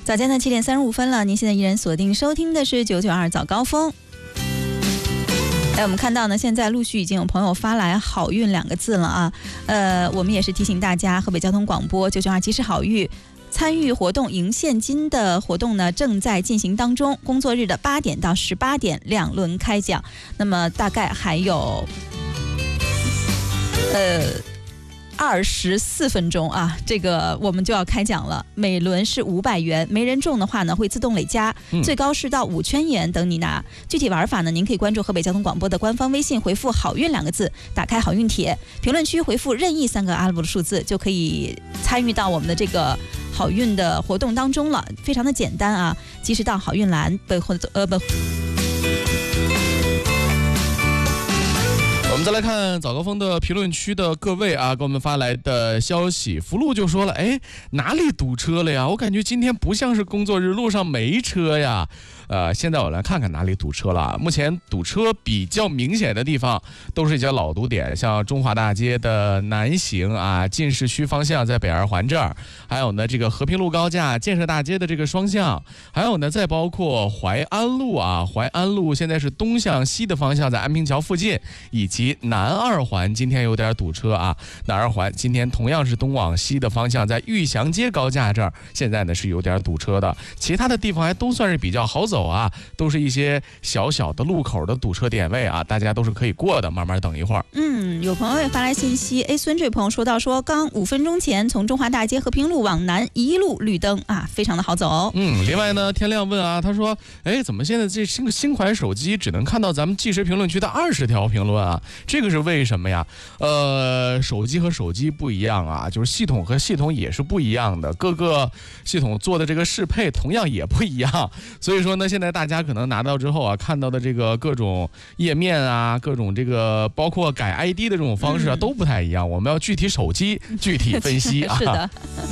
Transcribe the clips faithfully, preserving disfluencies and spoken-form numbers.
早间的七点三十五分了，您现在依然锁定收听的是九九二早高峰。哎，我们看到呢，现在陆续已经有朋友发来"好运"两个字了啊。呃，我们也是提醒大家，河北交通广播九九二及时好运参与活动赢现金的活动呢正在进行当中，工作日的八点到十八点两轮开奖，那么大概还有呃。二十四分钟啊，这个我们就要开奖了。每轮是五百元，没人中的话呢，会自动累加，最高是到五千元等你拿。具体玩法呢，您可以关注河北交通广播的官方微信，回复"好运"两个字，打开好运帖，评论区回复任意三个阿拉伯的数字，就可以参与到我们的这个好运的活动当中了。非常的简单啊，及时到好运栏不呃不。 我们再来看早高峰的评论区的各位啊，给我们发来的消息。福禄就说了，哎，哪里堵车了呀？我感觉今天不像是工作日，路上没车呀。呃，现在我来看看哪里堵车了。目前堵车比较明显的地方都是一些老堵点，像中华大街的南行啊，进市区方向在北二环这儿，还有呢这个和平路高架建设大街的这个双向，还有呢再包括淮安路啊，淮安路现在是东向西的方向在安平桥附近，以及南二环今天有点堵车啊，南二环今天同样是东往西的方向在玉祥街高架这儿，现在呢是有点堵车的，其他的地方还都算是比较好走啊，都是一些小小的路口的堵车点位啊，大家都是可以过的，慢慢等一会儿。 嗯，有朋友也发来信息，哎，孙这位朋友说到说，刚五分钟前从中华大街和平路往南一路绿灯啊，非常的好走。 嗯，另外呢，天亮问啊，他说，哎，怎么现在这新新款手机只能看到咱们即时评论区的二十条评论啊？这个是为什么呀？呃，手机和手机不一样啊，就是系统和系统也是不一样的，各个系统做的这个适配同样也不一样，所以说呢，现在大家可能拿到之后啊，看到的这个各种页面啊，各种这个包括改 I D 的这种方式啊，嗯、都不太一样。我们要具体手机具体分析啊。 是的。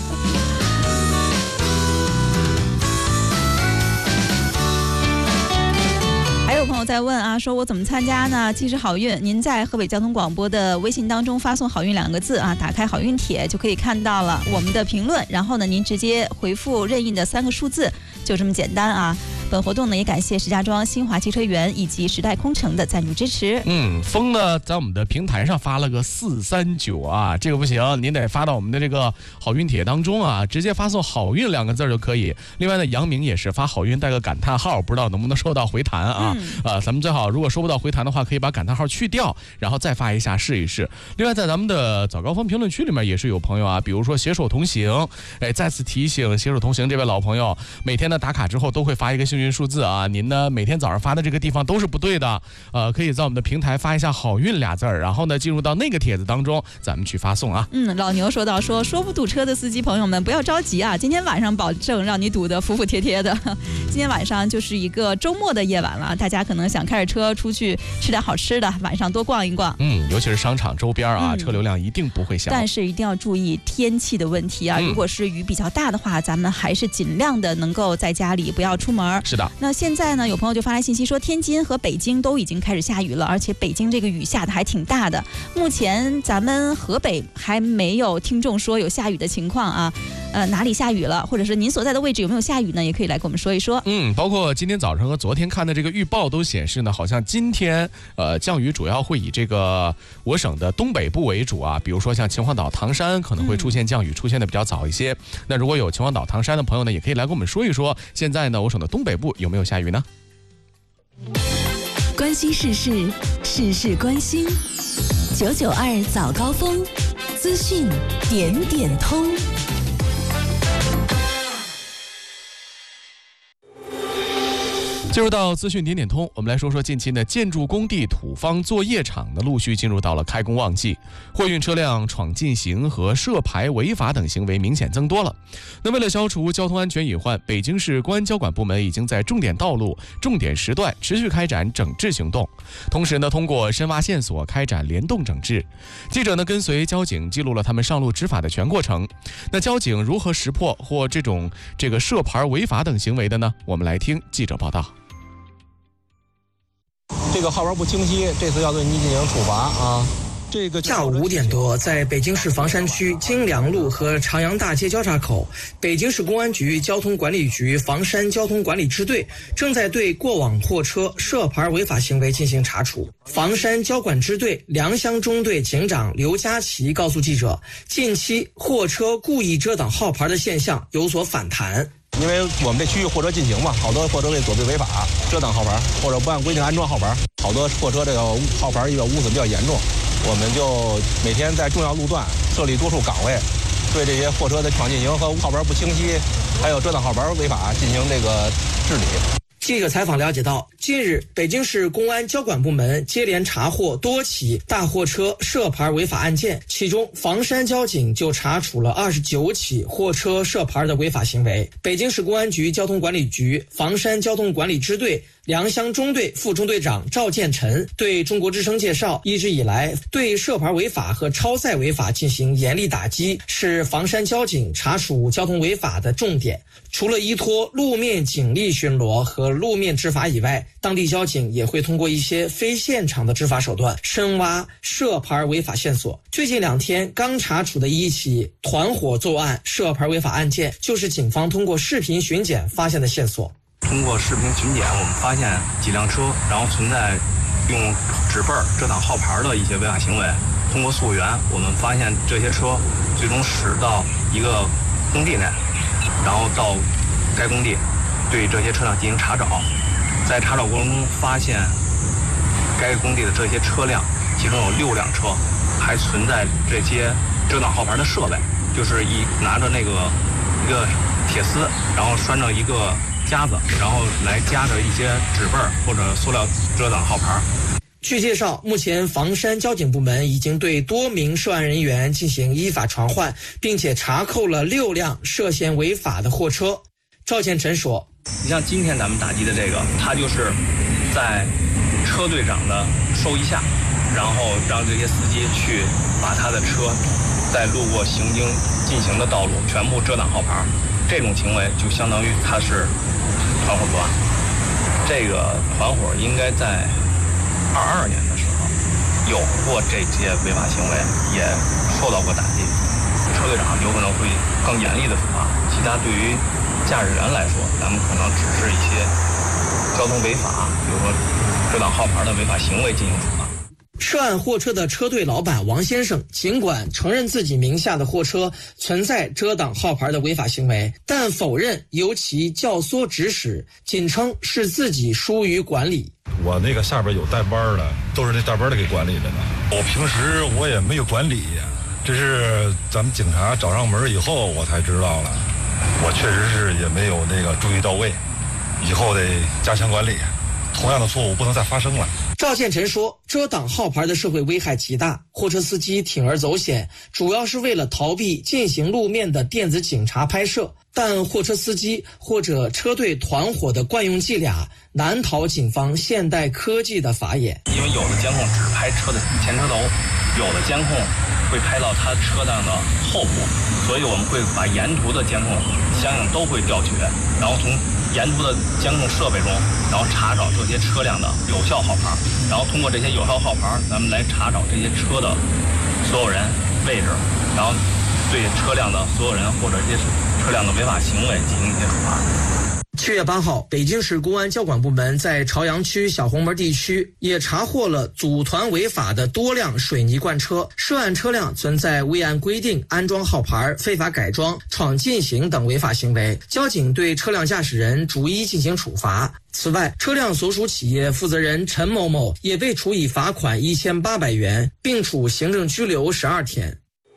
还有朋友在问啊，说我怎么参加呢？即时好运，您在河北交通广播的微信当中发送"好运"两个字啊，打开好运帖就可以看到了我们的评论，然后呢，您直接回复任意的三个数字，就这么简单啊。本活动呢，也感谢石家庄新华汽车园以及时代空乘的赞助支持。 嗯，风呢在我们的平台上发了个四三九啊，这个不行，您得发到我们的这个好运帖当中啊，直接发送"好运"两个字就可以。另外呢，杨明也是发好运带个感叹号，不知道能不能收到回弹啊？嗯、呃，咱们最好如果收不到回弹的话，可以把感叹号去掉，然后再发一下试一试。另外，在咱们的早高峰评论区里面也是有朋友啊，比如说携手同行，哎，再次提醒携手同行这位老朋友，每天的打卡之后都会发一个幸运数字啊，您呢每天早上发的这个地方都是不对的，呃，可以在我们的平台发一下"好运"俩字儿，然后呢进入到那个帖子当中，咱们去发送啊。 嗯，老牛说到说，说不堵车的司机朋友们不要着急啊，今天晚上保证让你堵得服服帖帖的。今天晚上就是一个周末的夜晚了，大家可能想开着车出去吃点好吃的，晚上多逛一逛。 嗯，尤其是商场周边啊，嗯、车流量一定不会小。 但是一定要注意天气的问题啊，嗯、如果是雨比较大的话，咱们还是尽量的能够在家里不要出门。 是的。 那现在呢，有朋友就发来信息说，天津和北京都已经开始下雨了，而且北京这个雨下的还挺大的。目前咱们河北还没有听众说有下雨的情况啊，呃，哪里下雨了，或者是您所在的位置有没有下雨呢？也可以来跟我们说一说。 嗯，包括今天早上和昨天看的这个预报都显示呢，好像今天呃降雨主要会以这个我省的东北部为主啊，比如说像秦皇岛、唐山可能会出现降雨，嗯、出现的比较早一些。那如果有秦皇岛、唐山的朋友呢，也可以来跟我们说一说，现在呢我省的东北部有没有下雨呢？ 关心时事，事事关心。九九二早高峰，资讯点点通。 进入到资讯点点通，我们来说说近期呢，建筑工地土方作业场呢陆续进入到了开工旺季，货运车辆闯禁行和涉牌违法等行为明显增多了。那为了消除交通安全隐患，北京市公安交管部门已经在重点道路、重点时段持续开展整治行动，同时呢，通过深挖线索开展联动整治。记者呢跟随交警记录了他们上路执法的全过程。那交警如何识破或这种这个涉牌违法等行为的呢？我们来听记者报道。 这个号牌不清晰，这次要对你进行处罚啊！ 这个下午五点多，在北京市房山区金良路和长阳大街交叉口，北京市公安局交通管理局房山交通管理支队正在对过往货车涉牌违法行为进行查处。房山交管支队良乡中队警长刘佳琪告诉记者，近期货车故意遮挡号牌的现象有所反弹。 因为我们这区域货车禁行嘛，好多货车为躲避违法遮挡号牌，或者不按规定安装号牌，好多货车这个号牌一个污渍比较严重。我们就每天在重要路段设立多处岗位，对这些货车的闯禁行和号牌不清晰，还有遮挡号牌违法进行这个治理。 记者采访了解到，近日北京市公安交管部门接连查获多起大货车涉牌违法案件，其中房山交警就查处了二十九起货车涉牌的违法行为。北京市公安局交通管理局房山交通管理支队良乡中队副中队长赵建臣对中国之声介绍，一直以来对涉牌违法和超载违法进行严厉打击，是房山交警查处交通违法的重点。除了依托路面警力巡逻和路面执法以外，当地交警也会通过一些非现场的执法手段深挖涉牌违法线索。最近两天刚查处的一起团伙作案涉牌违法案件，就是警方通过视频巡检发现的线索。 通过视频巡检，我们发现几辆车，然后存在用纸背遮挡号牌的一些违法行为。通过溯源，我们发现这些车最终驶到一个工地内，然后到该工地对这些车辆进行查找。在查找过程中发现，该工地的这些车辆，其中有六辆车还存在这些遮挡号牌的设备，就是一拿着那个一个铁丝，然后拴着一个夹子，然后来夹着一些纸背或者塑料遮挡号牌。 据介绍，目前房山交警部门已经对多名涉案人员进行依法传唤，并且查扣了六辆涉嫌违法的货车。赵建臣说， 你像今天咱们打击的这个，他就是在车队长的授意下，然后让这些司机去把他的车在路过行经进行的道路全部遮挡号牌，这种行为就相当于他是团伙作案。这个团伙应该在二二年的时候有过这些违法行为，也受到过打击，车队长有可能会更严厉的处罚。其他对于驾驶员来说，咱们可能只是一些交通违法，比如说遮挡号牌的违法行为进行处罚。 涉案货车的车队老板王先生尽管承认自己名下的货车存在遮挡号牌的违法行为，但否认由其教唆指使，仅称是自己疏于管理。 我那个下边有带班的，都是那带班的给管理的呢。我平时我也没有管理，这是咱们警察找上门以后我才知道了。我确实是也没有那个注意到位，以后得加强管理，同样的错误不能再发生了。 赵建臣说，遮挡号牌的社会危害极大，货车司机铤而走险，主要是为了逃避进行路面的电子警察拍摄，但货车司机或者车队团伙的惯用伎俩难逃警方现代科技的法眼。 因为有的监控只拍车的前车头，有的监控会拍到他车辆的后部，所以我们会把沿途的监控相应都会调取，然后从沿途的监控设备中，然后查找这些车辆的有效号牌，然后通过这些有效号牌，咱们来查找这些车的所有人位置，然后对车辆的所有人或者这些车辆的违法行为进行一些处罚。 七月八号，北京市公安交管部门在朝阳区小红门地区也查获了组团违法的多辆水泥罐车，涉案车辆存在未按规定安装号牌、非法改装、闯禁行等违法行为，交警对车辆驾驶人逐一进行处罚。此外，车辆所属企业负责人陈某某也被处以罚款一千八百元，并处行政拘留十二天。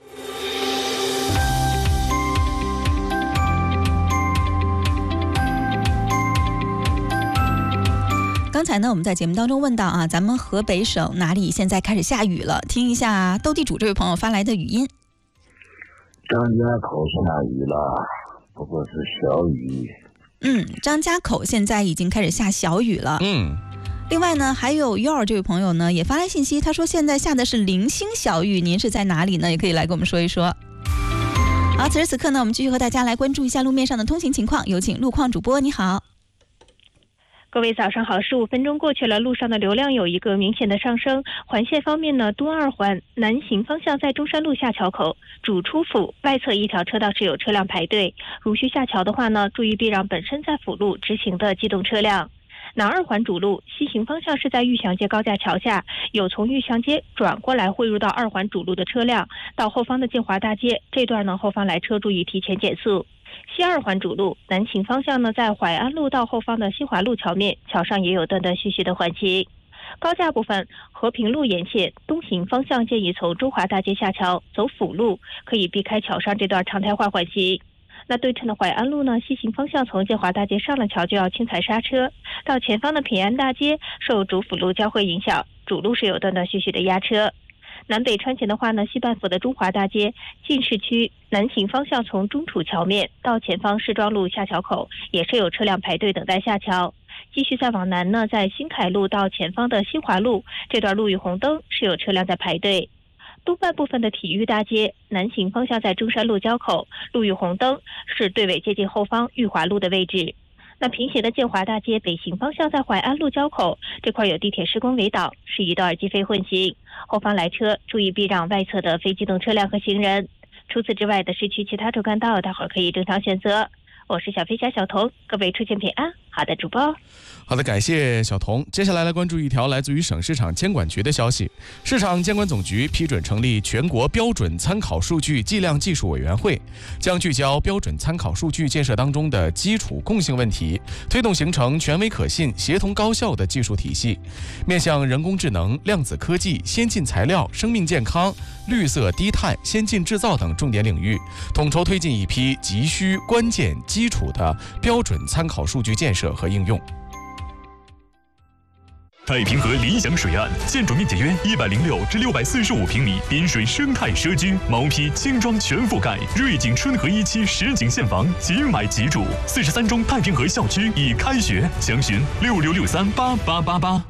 刚才呢，我们在节目当中问到啊，咱们河北省哪里现在开始下雨了？听一下斗地主这位朋友发来的语音。 张家口下雨了，不过是小雨。 嗯，张家口现在已经开始下小雨了。 嗯。 另外呢，还有幺儿这位朋友呢也发来信息，他说现在下的是零星小雨，您是在哪里呢？也可以来跟我们说一说。好，此时此刻呢，我们继续和大家来关注一下路面上的通行情况，有请路况主播，你好。 各位早上好，十五分钟过去了，路上的流量有一个明显的上升。环线方面呢，东二环南行方向在中山路下桥口主出府外侧一条车道是有车辆排队，如需下桥的话呢，注意避让本身在辅路直行的机动车辆。南二环主路西行方向是在玉祥街高架桥下，有从玉祥街转过来汇入到二环主路的车辆，到后方的建华大街这段呢，后方来车注意提前减速。西二环主路南行方向呢，在淮安路到后方的新华路桥面，桥上也有断断续续的缓行。高架部分，和平路沿线东行方向建议从中华大街下桥走辅路，可以避开桥上这段常态化缓行。那对称的淮安路呢，西行方向从建华大街上了桥就要轻踩刹车，到前方的平安大街受主辅路交汇影响，主路是有断断续续的压车。南北穿行的话呢，西半府的中华大街进市区南行方向从中楚桥面到前方市庄路下桥口也是有车辆排队等待下桥。继续再往南呢，在新凯路到前方的新华路这段路遇红灯是有车辆在排队。东半部分的体育大街南行方向在中山路交口路遇红灯，是队尾接近后方裕华路的位置。那平行的建华大街北行方向在淮安路交口这块有地铁施工围挡，是一道耳机非混行，后方来车注意避让外侧的非机动车辆和行人。除此之外的市区其他主干道大伙儿可以正常选择。我是小飞侠小童，各位出行平安。好的，主播。 好的，感谢小童。接下来来关注一条来自于省市场监管局的消息。市场监管总局批准成立全国标准参考数据计量技术委员会，将聚焦标准参考数据建设当中的基础共性问题，推动形成权威可信、协同高效的技术体系，面向人工智能、量子科技、先进材料、生命健康、绿色低碳、先进制造等重点领域，统筹推进一批急需、关键、基础的标准参考数据建设和应用。 太平河理想水岸，建筑面积约一百零六至六百四十五平米，滨水生态社区，毛坯轻装全覆盖，瑞景春和一期实景现房，即买即住。四十三中太平河校区已开学，详询六六六三八八八八。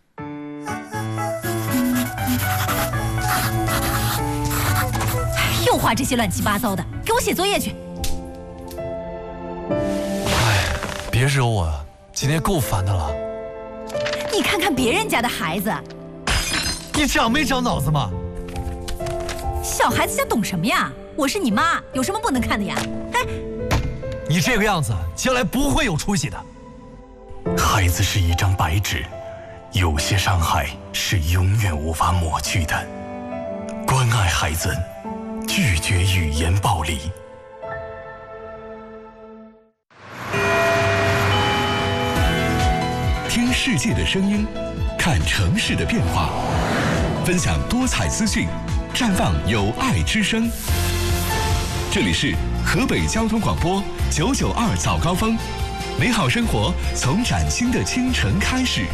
又画这些乱七八糟的，给我写作业去。 哎，别惹我，今天够烦的了。 你看看别人家的孩子， 你长没长脑子吗？ 小孩子家懂什么呀？我是你妈，有什么不能看的呀？哎， 你这个样子，将来不会有出息的。 孩子是一张白纸，有些伤害是永远无法抹去的。关爱孩子，拒绝语言暴力。 听世界的声音，看城市的变化，分享多彩资讯，绽放有爱之声。这里是河北交通广播九九二早高峰，美好生活从崭新的清晨开始。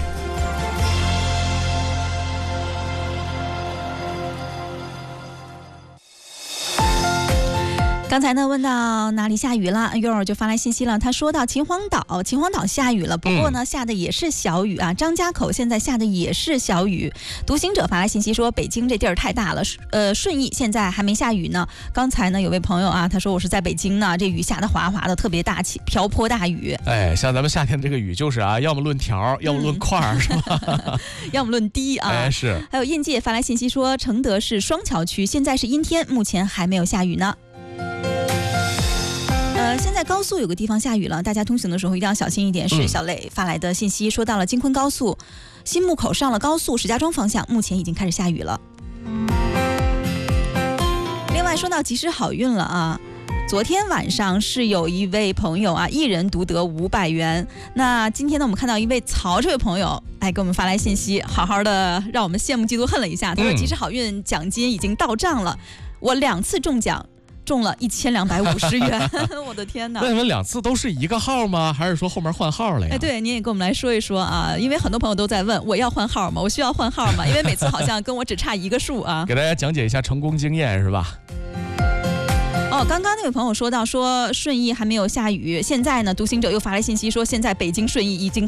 刚才呢问到哪里下雨了，悠儿就发来信息了。他说到秦皇岛，秦皇岛下雨了，不过呢、嗯、下的也是小雨啊。张家口现在下的也是小雨。独行者发来信息说，北京这地儿太大了，呃，顺义现在还没下雨呢。刚才呢有位朋友啊，他说我是在北京呢，这雨下的哗哗的，特别大气，瓢泼大雨。 哎，像咱们夏天这个雨就是啊，要么论条，要么论块儿、嗯，是吧？ 要么论滴啊。 哎，是。 还有印界发来信息说，承德市双桥区现在是阴天，目前还没有下雨呢。呃，现在高速有个地方下雨了，大家通行的时候一定要小心一点。是小磊发来的信息，说到了京昆高速新木口上了高速石家庄方向，目前已经开始下雨了。另外说到及时好运了啊，昨天晚上是有一位朋友啊，一人独得五百元。那今天呢，我们看到一位曹这位朋友，哎，给我们发来信息，好好的让我们羡慕嫉妒恨了一下。他说及时好运奖金已经到账了，我两次中奖。中了一千两百五十元，我的天哪！ 那你们两次都是一个号吗？还是说后面换号了呀？ 哎，对，你也跟我们来说一说啊，因为很多朋友都在问，我要换号吗？我需要换号吗？因为每次好像跟我只差一个数啊。 给大家讲解一下成功经验是吧？ 哦，刚刚那位朋友说到说顺义还没有下雨，现在呢，独行者又发来信息说，现在北京顺义已经